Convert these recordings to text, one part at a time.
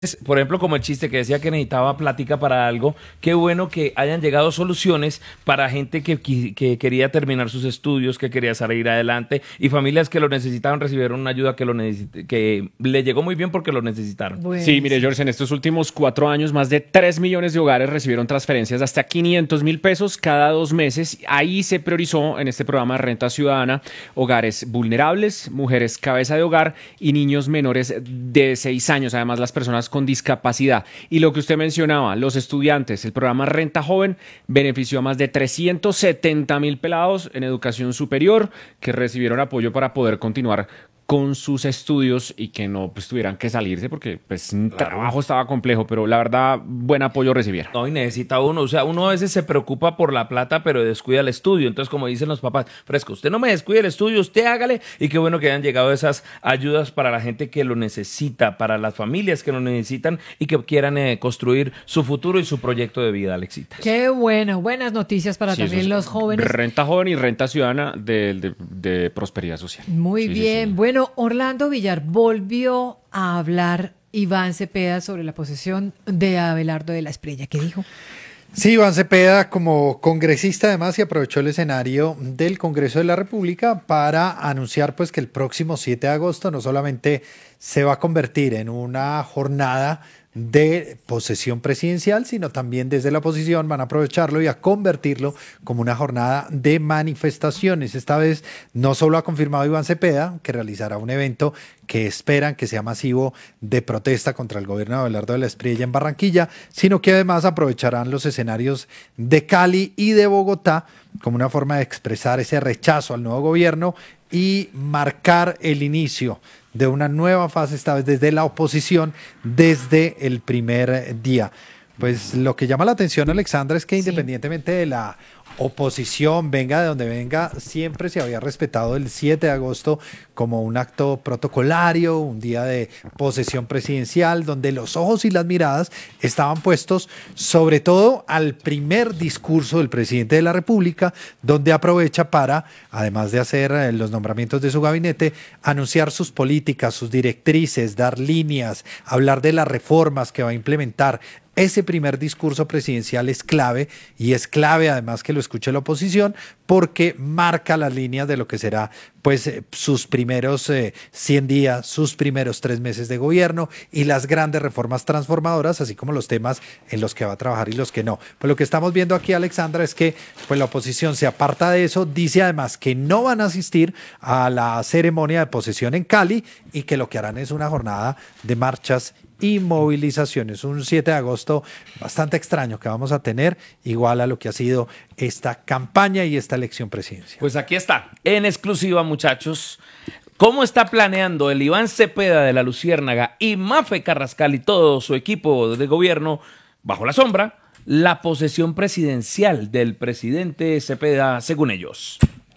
Por ejemplo, como el chiste que decía que necesitaba plática para algo, qué bueno que hayan llegado soluciones para gente que quería terminar sus estudios, que quería salir adelante y familias que lo necesitaban recibieron una ayuda que le llegó muy bien porque lo necesitaron. Bueno, Sí, mire, George, en estos últimos 4 años, más de 3 millones de hogares recibieron transferencias de hasta 500.000 pesos cada 2 meses. Ahí se priorizó en este programa de Renta Ciudadana hogares vulnerables, mujeres cabeza de hogar y niños menores de 6 años. Además, las personas con discapacidad. Y lo que usted mencionaba, los estudiantes, el programa Renta Joven benefició a más de 370.000 pelados en educación superior que recibieron apoyo para poder continuar con sus estudios y que no pues, tuvieran que salirse porque pues un trabajo estaba complejo, pero la verdad, buen apoyo recibieron. No, y necesita uno, o sea, uno a veces se preocupa por la plata, pero descuida el estudio. Entonces, como dicen los papás, fresco, usted no me descuide el estudio, usted hágale. Y qué bueno que hayan llegado esas ayudas para la gente que lo necesita, para las familias que lo necesitan y que quieran construir su futuro y su proyecto de vida, Alexita. qué bueno, buenas noticias para Sí, también eso los es jóvenes. Renta Joven y Renta Ciudadana de Prosperidad Social. Muy Sí, sí, bien. sí. Bueno, Orlando Villar volvió a hablar Iván Cepeda sobre la posesión de Abelardo de la Espriella. ¿Qué dijo? Sí, Iván Cepeda, como congresista además, y aprovechó el escenario del Congreso de la República para anunciar pues que el próximo 7 de agosto no solamente se va a convertir en una jornada de posesión presidencial, sino también desde la oposición van a aprovecharlo y a convertirlo como una jornada de manifestaciones. Esta vez no solo ha confirmado Iván Cepeda que realizará un evento que esperan que sea masivo de protesta contra el gobierno de Abelardo de la Espriella en Barranquilla, sino que además aprovecharán los escenarios de Cali y de Bogotá como una forma de expresar ese rechazo al nuevo gobierno y marcar el inicio de una nueva fase, esta vez desde la oposición, desde el primer día. Pues lo que llama la atención, Alexandra, es que independientemente de la oposición, venga de donde venga, siempre se había respetado el 7 de agosto como un acto protocolario, un día de posesión presidencial, donde los ojos y las miradas estaban puestos sobre todo al primer discurso del presidente de la República, donde aprovecha para, además de hacer los nombramientos de su gabinete, anunciar sus políticas, sus directrices, dar líneas, hablar de las reformas que va a implementar. Ese primer discurso presidencial es clave y es clave además que lo escuche la oposición porque marca las líneas de lo que será pues sus primeros 100 días, sus primeros 3 meses de gobierno y las grandes reformas transformadoras, así como los temas en los que va a trabajar y los que no. Pues lo que estamos viendo aquí, Alexandra, es que pues la oposición se aparta de eso, dice además que no van a asistir a la ceremonia de posesión en Cali y que lo que harán es una jornada de marchas y movilizaciones. Un 7 de agosto bastante extraño que vamos a tener, igual a lo que ha sido esta campaña y esta elección presidencial. Pues aquí está, en exclusiva, muchachos, cómo está planeando el Iván Cepeda de la Luciérnaga y Mafe Carrascal y todo su equipo de gobierno bajo la sombra, la posesión presidencial del presidente Cepeda, según ellos.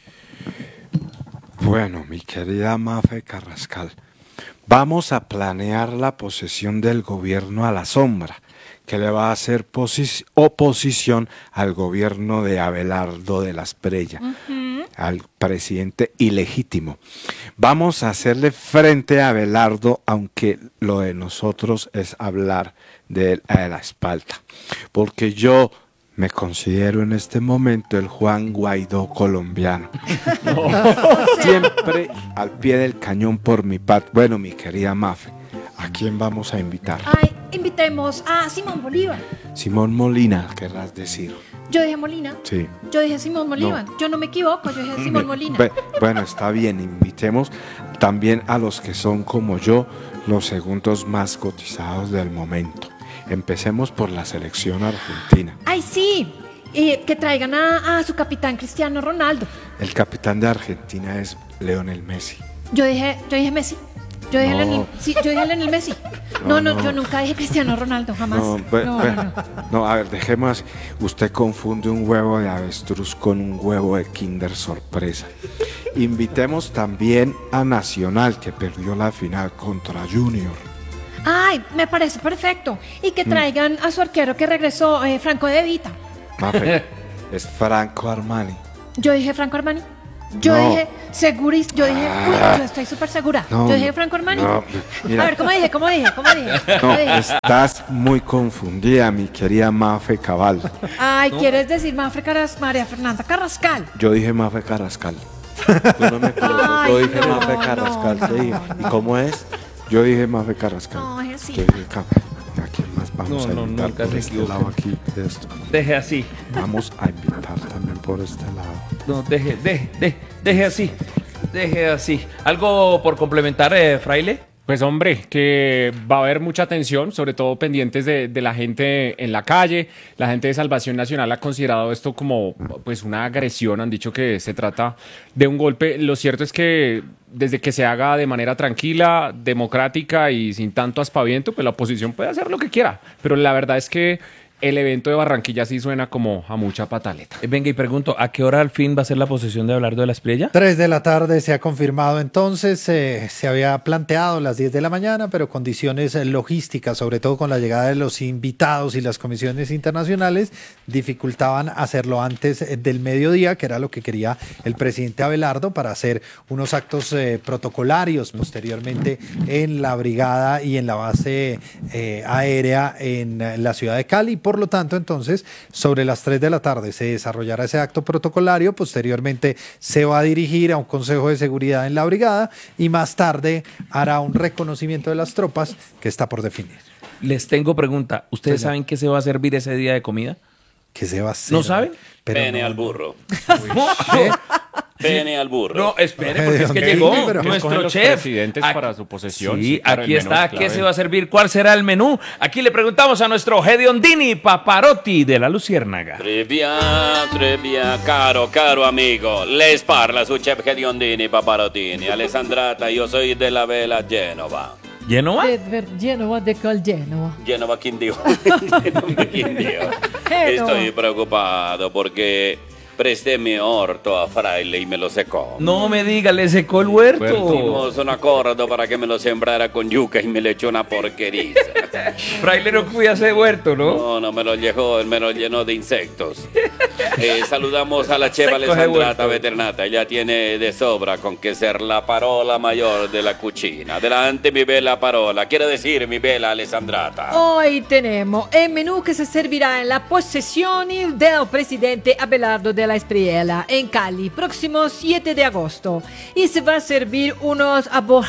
Bueno, mi querida Mafe Carrascal, vamos a planear la posesión del gobierno a la sombra, que le va a hacer oposición al gobierno de Abelardo de la Espriella, al presidente ilegítimo. Vamos a hacerle frente a Abelardo, aunque lo de nosotros es hablar de él a la espalda, porque yo me considero en este momento el Juan Guaidó colombiano. Siempre al pie del cañón por mi parte. Bueno, mi querida Mafe, ¿a quién vamos a invitar? Ay, invitemos a Simón Bolívar. Simón Molina, querrás decir. Yo dije Molina. Sí. Yo dije Simón Bolívar. No. Yo no me equivoco, yo dije Simón Molina. Bueno, está bien, invitemos también a los que son como yo, los segundos más cotizados del momento. Empecemos por la selección argentina. Ay, sí. Que traigan a su capitán Cristiano Ronaldo. El capitán de Argentina es Lionel Messi. Yo dije Messi. Yo dije, No. yo dije Lionel Messi. No, yo nunca dije Cristiano Ronaldo, jamás. No, a ver, dejemos. Usted confunde un huevo de avestruz con un huevo de Kinder Sorpresa. Invitemos también a Nacional, que perdió la final contra Junior. Ay, me parece perfecto. Y que traigan a su arquero que regresó, Franco De Vita. Mafe, es Franco Armani. Yo dije Franco Armani. Yo No. dije, seguris, yo dije, uy, yo estoy súper segura. No, Yo dije, Franco Armani. no, mira. A ver, ¿cómo dije? No, ¿Cómo dije? estás muy confundida, mi querida Mafe Cabal. Ay, ¿quieres decir María Fernanda Carrascal? Yo dije Mafe Carrascal. Tú no me conoces, Ay, yo dije no, Mafe Carrascal. no, te dije. no, ¿Y cómo es? Yo dije Mafe Carrascal. No, es así. Yo dije, ¿a quién más vamos No, a no, invitar nunca por se este equivoca. lado aquí de esto? Deje así. Vamos a invitar también por este lado. No, deje así. Deje así. ¿Algo por complementar, Fraile? Pues hombre, que va a haber mucha atención, sobre todo pendientes de la gente en la calle. La gente de Salvación Nacional ha considerado esto como pues una agresión, han dicho que se trata de un golpe. Lo cierto es que desde que se haga de manera tranquila, democrática y sin tanto aspaviento, pues la oposición puede hacer lo que quiera. Pero la verdad es que el evento de Barranquilla sí suena como a mucha pataleta. Venga, y pregunto, ¿a qué hora al fin va a ser la posesión de Abelardo de la Espriella? 3 de la tarde se ha confirmado entonces, se había planteado las 10 de la mañana, pero condiciones logísticas, sobre todo con la llegada de los invitados y las comisiones internacionales, dificultaban hacerlo antes del mediodía, que era lo que quería el presidente Abelardo para hacer unos actos protocolarios posteriormente en la brigada y en la base aérea en la ciudad de Cali. Por lo tanto, entonces, sobre las 3 de la tarde se desarrollará ese acto protocolario, posteriormente se va a dirigir a un consejo de seguridad en la brigada y más tarde hará un reconocimiento de las tropas que está por definir. Les tengo pregunta. ¿Ustedes Señor. saben qué se va a servir ese día de comida? ¿Qué se va a hacer? ¿No saben? Pero Pene no- al burro. ¿Qué? Pene al burro. No, espere, porque es que Ok, llegó pero- Escogen nuestro los chef. presidentes para su posesión, Sí, sí, claro, aquí el menú está. es ¿Qué clave. se va a servir? ¿Cuál será el menú? Aquí le preguntamos a nuestro Hediondini Paparotti de la Luciérnaga. Trivia, caro amigo. Les parla su chef Hediondini Paparotini. Alessandrata, io soy de la Vela Genova. ¿Génova? Genova de cuál Genova. Genova Quindío. Genova Quindío. Estoy preocupado porque presté mi orto a Fraile y me lo secó. No me diga, le secó el huerto. Hicimos un acuerdo para que me lo sembrara con yuca y me le echó una porquería. Fraile no cuida ese huerto, ¿no? No, me lo llenó de insectos. Saludamos a la chef Seco ese Alessandrata huerto. Veternata. Ella tiene de sobra con que ser la parola mayor de la cucina. Adelante, mi bella parola. Quiero decir, mi bella Alessandrata. Hoy tenemos el menú que se servirá en la posesión del presidente Abelardo de la Espriella en Cali, próximo 7 de agosto. Y se va a servir unos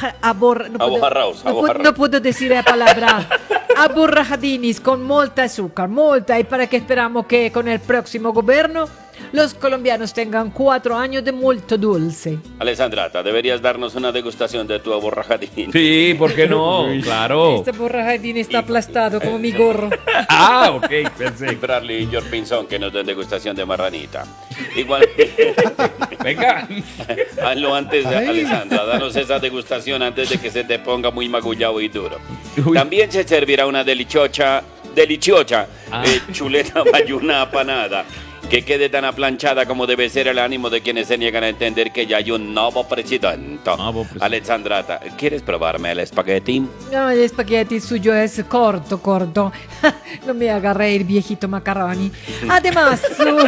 Aborraos. no puedo decir la palabra. Aborrajadinis con molta azúcar, molta. Y para que esperamos que con el próximo gobierno los colombianos tengan 4 años de molto dulce. Alessandrata, deberías darnos una degustación de tu aborrajadín. Sí, ¿por qué no? Claro. Este borrajadín está aplastado como mi gorro. Ah, ok, Y perfecto. Bradley y George Pinzón que nos den degustación de marranita. Igual. Venga. Hazlo antes, Ay. Alessandra. Danos esa degustación antes de que se te ponga muy magullado y duro. Uy. También se servirá una deliciosa Ah. chuleta bayuna apanada. Que quede tan aplanchada como debe ser el ánimo de quienes se niegan a entender que ya hay un nuevo presidente. Nuevo presidente. Alessandrata, ¿quieres probarme el espagueti? No, el espagueti suyo es corto. No me haga reír, viejito macaroni. Además,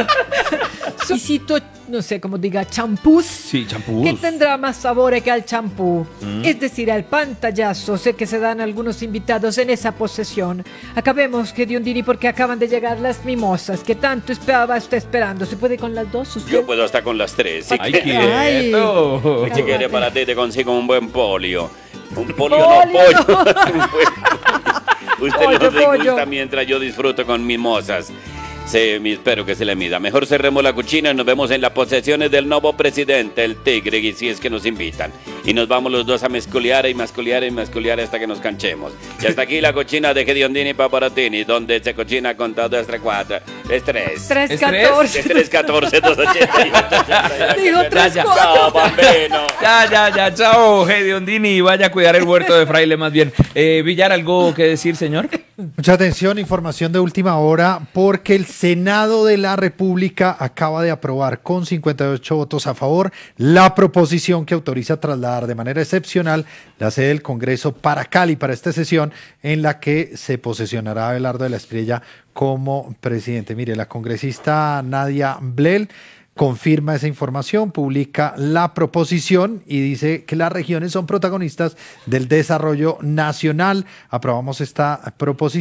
su visito, no sé cómo diga, champús. Sí, champús. Que tendrá más sabor que al champú. Es decir, al pantallazo sé que se dan algunos invitados en esa posesión. Acabemos, que Diondini, porque acaban de llegar las mimosas que tanto estaba usted esperando. ¿Se puede con las dos usted? Yo puedo hasta con las tres. Si Ay, quieres. quieto. Si quiere para ti te consigo un buen polio. Un polio, Polio, no pollo. Un buen polio. Usted Pollo, lo degusta pollo. mientras yo disfruto con mimosas. Espero que se le mida. Mejor cerremos la cuchina y nos vemos en las posesiones del nuevo presidente, el tigre, y si es que nos invitan. Y nos vamos los dos a mezculear hasta que nos canchemos. Y hasta aquí la cocina de Hediondini Paparotini, donde se cocina con todo este cuatro. Estrés. 314. Estrés 14, 288. Dijo tres, Ya, cuatro. Chao, bambino. Ya, chao, Hediondini. Vaya a cuidar el huerto de Fraile más bien. Villar, ¿algo que decir, señor? Mucha atención, información de última hora, porque el Senado de la República acaba de aprobar con 58 votos a favor la proposición que autoriza trasladar de manera excepcional la sede del Congreso para Cali, para esta sesión en la que se posesionará Abelardo de la Espriella como presidente. Mire, la congresista Nadia Blel confirma esa información, publica la proposición y dice que las regiones son protagonistas del desarrollo nacional. Aprobamos esta proposición.